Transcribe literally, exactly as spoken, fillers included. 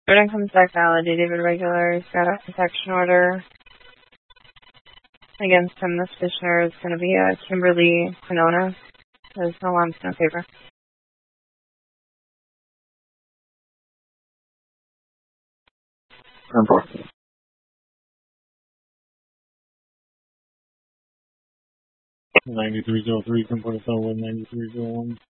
Jordan comes back valid. David Regular has got a protection order against him. This petitioner is going to be uh, Kimberly Quinona. There's no alarms, no favor. ninety-three oh three, come put us on with ninety-three oh one.